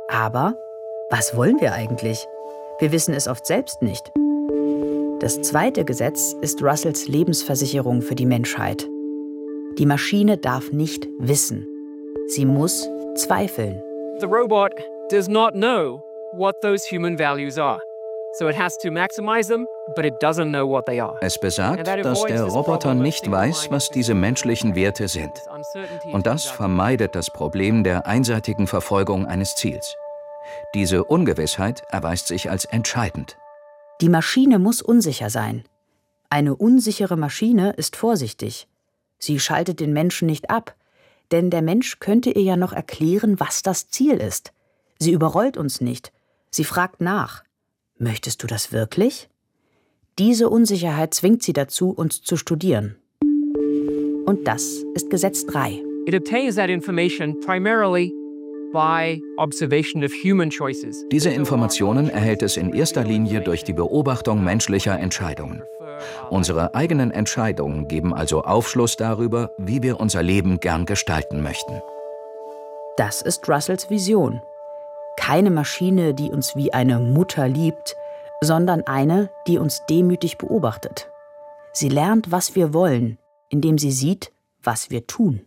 Aber was wollen wir eigentlich? Wir wissen es oft selbst nicht. Das zweite Gesetz ist Russells Lebensversicherung für die Menschheit. Die Maschine darf nicht wissen. Sie muss zweifeln. The robot does not know what those human values are. So it has to maximize them, but it doesn't know what they are. Es besagt, dass der Roboter nicht weiß, was diese menschlichen Werte sind. Und das vermeidet das Problem der einseitigen Verfolgung eines Ziels. Diese Ungewissheit erweist sich als entscheidend. Die Maschine muss unsicher sein. Eine unsichere Maschine ist vorsichtig. Sie schaltet den Menschen nicht ab, denn der Mensch könnte ihr ja noch erklären, was das Ziel ist. Sie überrollt uns nicht. Sie fragt nach. Möchtest du das wirklich? Diese Unsicherheit zwingt sie dazu, uns zu studieren. Und das ist Gesetz 3. It obtains that information primarily by observation of human choices. Diese Informationen erhält es in erster Linie durch die Beobachtung menschlicher Entscheidungen. Unsere eigenen Entscheidungen geben also Aufschluss darüber, wie wir unser Leben gern gestalten möchten. Das ist Russells Vision. Keine Maschine, die uns wie eine Mutter liebt, sondern eine, die uns demütig beobachtet. Sie lernt, was wir wollen, indem sie sieht, was wir tun.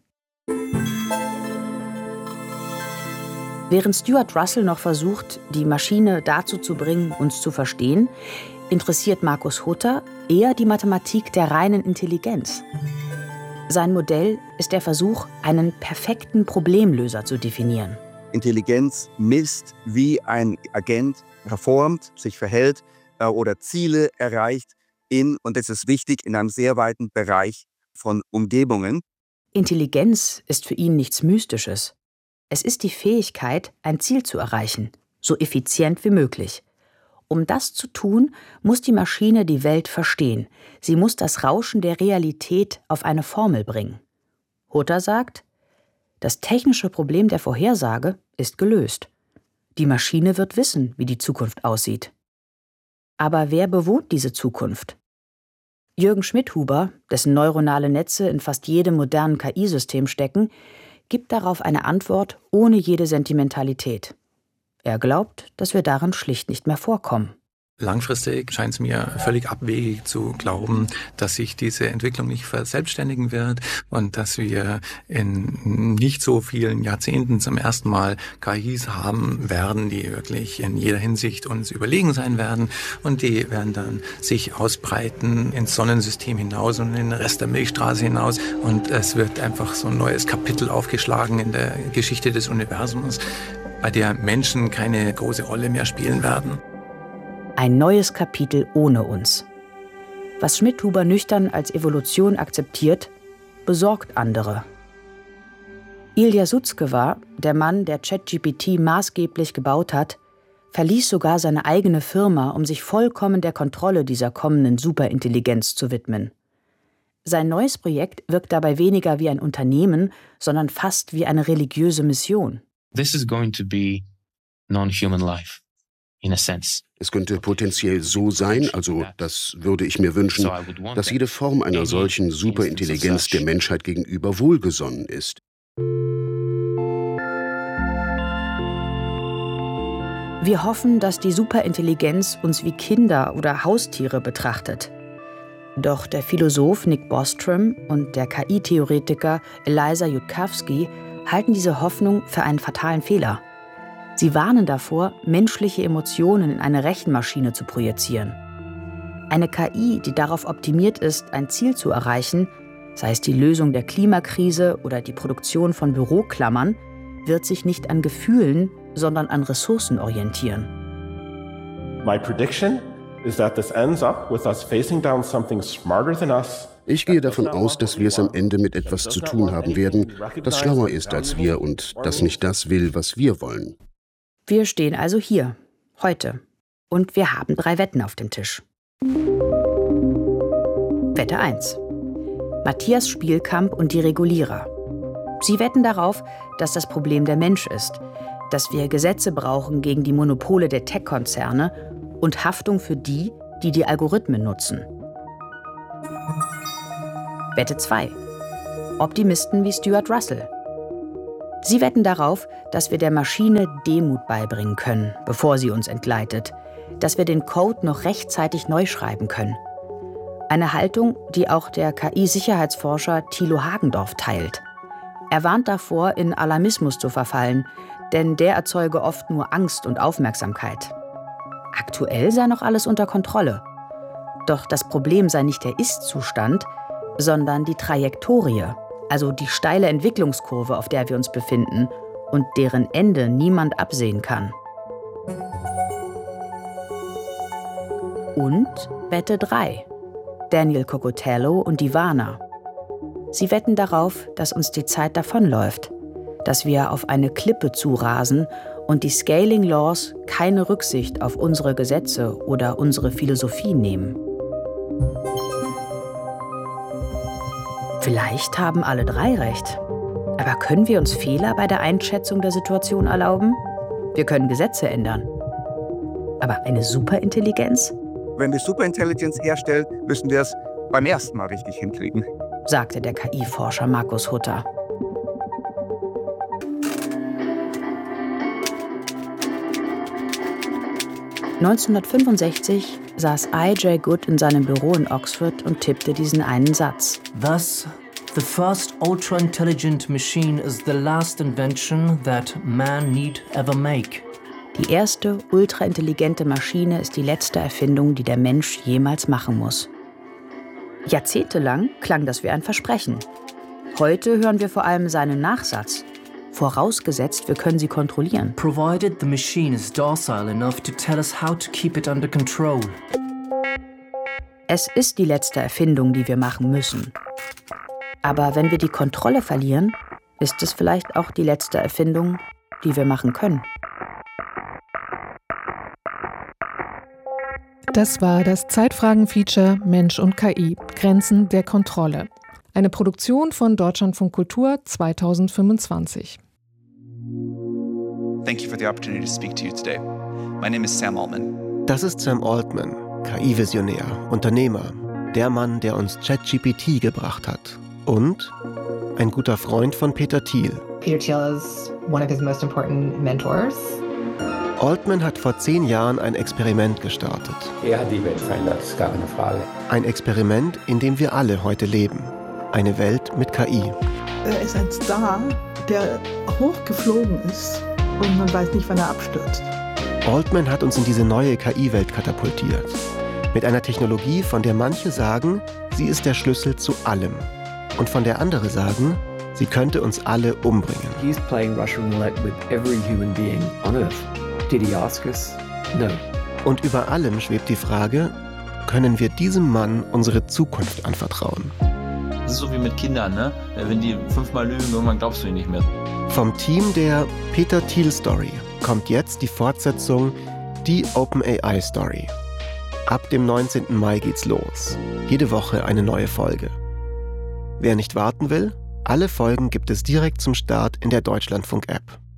Während Stuart Russell noch versucht, die Maschine dazu zu bringen, uns zu verstehen, interessiert Markus Hutter eher die Mathematik der reinen Intelligenz. Sein Modell ist der Versuch, einen perfekten Problemlöser zu definieren. Intelligenz misst, wie ein Agent performt, sich verhält oder Ziele erreicht und das ist wichtig, in einem sehr weiten Bereich von Umgebungen. Intelligenz ist für ihn nichts Mystisches. Es ist die Fähigkeit, ein Ziel zu erreichen, so effizient wie möglich. Um das zu tun, muss die Maschine die Welt verstehen. Sie muss das Rauschen der Realität auf eine Formel bringen. Hutter sagt, das technische Problem der Vorhersage ist gelöst. Die Maschine wird wissen, wie die Zukunft aussieht. Aber wer bewohnt diese Zukunft? Jürgen Schmidhuber, dessen neuronale Netze in fast jedem modernen KI-System stecken, gibt darauf eine Antwort ohne jede Sentimentalität. Er glaubt, dass wir darin schlicht nicht mehr vorkommen. Langfristig scheint es mir völlig abwegig zu glauben, dass sich diese Entwicklung nicht verselbstständigen wird und dass wir in nicht so vielen Jahrzehnten zum ersten Mal KIs haben werden, die wirklich in jeder Hinsicht uns überlegen sein werden. Und die werden dann sich ausbreiten ins Sonnensystem hinaus und in den Rest der Milchstraße hinaus. Und es wird einfach so ein neues Kapitel aufgeschlagen in der Geschichte des Universums, bei der Menschen keine große Rolle mehr spielen werden. Ein neues Kapitel ohne uns. Was Schmidhuber nüchtern als Evolution akzeptiert, besorgt andere. Ilya Sutskever, der Mann, der ChatGPT maßgeblich gebaut hat, verließ sogar seine eigene Firma, um sich vollkommen der Kontrolle dieser kommenden Superintelligenz zu widmen. Sein neues Projekt wirkt dabei weniger wie ein Unternehmen, sondern fast wie eine religiöse Mission. This is going to be non-human life, in a sense. Es könnte potenziell so sein, also das würde ich mir wünschen, dass jede Form einer solchen Superintelligenz der Menschheit gegenüber wohlgesonnen ist. Wir hoffen, dass die Superintelligenz uns wie Kinder oder Haustiere betrachtet. Doch der Philosoph Nick Bostrom und der KI-Theoretiker Eliezer Yudkowsky halten diese Hoffnung für einen fatalen Fehler. Sie warnen davor, menschliche Emotionen in eine Rechenmaschine zu projizieren. Eine KI, die darauf optimiert ist, ein Ziel zu erreichen, sei es die Lösung der Klimakrise oder die Produktion von Büroklammern, wird sich nicht an Gefühlen, sondern an Ressourcen orientieren. My prediction is that this ends up with us facing down something smarter than us. Ich gehe davon aus, dass wir es am Ende mit etwas zu tun haben werden, das schlauer ist als wir und das nicht das will, was wir wollen. Wir stehen also hier, heute. Und wir haben 3 Wetten auf dem Tisch. Wette 1. Matthias Spielkamp und die Regulierer. Sie wetten darauf, dass das Problem der Mensch ist, dass wir Gesetze brauchen gegen die Monopole der Tech-Konzerne und Haftung für die, die die Algorithmen nutzen. Wette 2. Optimisten wie Stuart Russell. Sie wetten darauf, dass wir der Maschine Demut beibringen können, bevor sie uns entgleitet, dass wir den Code noch rechtzeitig neu schreiben können. Eine Haltung, die auch der KI-Sicherheitsforscher Thilo Hagendorf teilt. Er warnt davor, in Alarmismus zu verfallen, denn der erzeuge oft nur Angst und Aufmerksamkeit. Aktuell sei noch alles unter Kontrolle. Doch das Problem sei nicht der Ist-Zustand, sondern die Trajektorie, also die steile Entwicklungskurve, auf der wir uns befinden und deren Ende niemand absehen kann. Und Wette 3. Daniel Cocotello und Ivana. Sie wetten darauf, dass uns die Zeit davonläuft, dass wir auf eine Klippe zurasen und die Scaling Laws keine Rücksicht auf unsere Gesetze oder unsere Philosophie nehmen. Vielleicht haben alle drei recht. Aber können wir uns Fehler bei der Einschätzung der Situation erlauben? Wir können Gesetze ändern. Aber eine Superintelligenz? Wenn wir Superintelligenz herstellen, müssen wir es beim ersten Mal richtig hinkriegen, sagte der KI-Forscher Markus Hutter. (1965) saß I.J. Good in seinem Büro in Oxford und tippte diesen einen Satz. Thus, the first ultra-intelligent machine is the last invention that man need ever make. Die erste ultraintelligente Maschine ist die letzte Erfindung, die der Mensch jemals machen muss. Jahrzehntelang klang das wie ein Versprechen. Heute hören wir vor allem seinen Nachsatz. Vorausgesetzt, wir können sie kontrollieren. Provided the machine is docile enough to tell us how to keep it under control. Es ist die letzte Erfindung, die wir machen müssen. Aber wenn wir die Kontrolle verlieren, ist es vielleicht auch die letzte Erfindung, die wir machen können. Das war das Zeitfragen-Feature Mensch und KI – Grenzen der Kontrolle. Eine Produktion von Deutschlandfunk Kultur 2025. Thank you for the opportunity to speak to you today. My name is Sam Altman. Das ist Sam Altman, KI-Visionär, Unternehmer, der Mann, der uns ChatGPT gebracht hat. Und ein guter Freund von Peter Thiel. Peter Thiel is one of his most important mentors. Altman hat vor 10 Jahren ein Experiment gestartet. Er hat die Welt verändert, ist gar keine Frage. Ein Experiment, in dem wir alle heute leben. Eine Welt mit KI. Er ist ein Star, der hochgeflogen ist und man weiß nicht, wann er abstürzt. Altman hat uns in diese neue KI-Welt katapultiert. Mit einer Technologie, von der manche sagen, sie ist der Schlüssel zu allem. Und von der andere sagen, sie könnte uns alle umbringen. He's playing Russian roulette with every human being on Earth. Did he ask us? No. Und über allem schwebt die Frage, können wir diesem Mann unsere Zukunft anvertrauen? Das ist so wie mit Kindern, ne? Wenn die 5-mal lügen, irgendwann glaubst du ihnen nicht mehr. Vom Team der Peter Thiel Story kommt jetzt die Fortsetzung Die OpenAI Story. Ab dem 19. Mai geht's los. Jede Woche eine neue Folge. Wer nicht warten will, alle Folgen gibt es direkt zum Start in der Deutschlandfunk-App.